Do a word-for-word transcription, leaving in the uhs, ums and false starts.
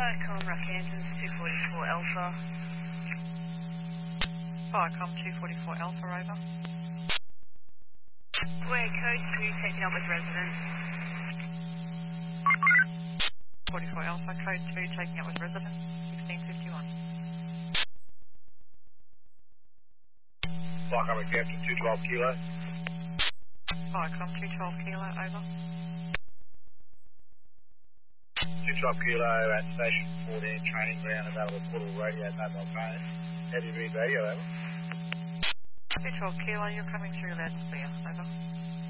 Viacom, Rock Engines, two forty-four Alpha. Viacom two forty-four Alpha, over. We're code two, taking up with residents. forty-four Alpha, code two, taking up with residents, sixteen fifty-one. Viacom Hampton two twelve Kilo. Viacom two twelve Kilo, over. two twelve Kilo at Station fourteen, training ground, available portal radio, mobile phone. Heavy read radio, over. two twelve Kilo, you're coming through loud and clear, over.